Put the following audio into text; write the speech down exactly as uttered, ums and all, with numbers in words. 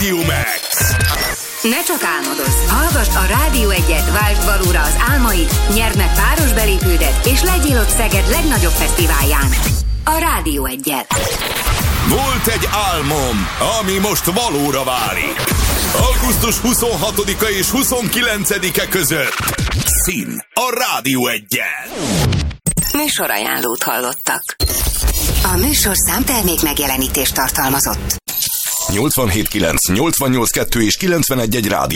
Magiumex! Ne csak álmodozz! Hallgasd a Rádió egyet, váltsd valóra az álmaid, nyerd meg páros belépődet, és legyél ott Szeged legnagyobb fesztiválján. A Rádió egyet. Volt egy álmom, ami most valóra válik. augusztus huszonhatodika és huszonkilencedike között. Szín a Rádió egyen. Műsorajánlót hallottak. A műsorszám termék megjelenítést tartalmazott. nyolcvanhét kilenc, nyolcvannyolc kettő és kilencvenegy egy rádió.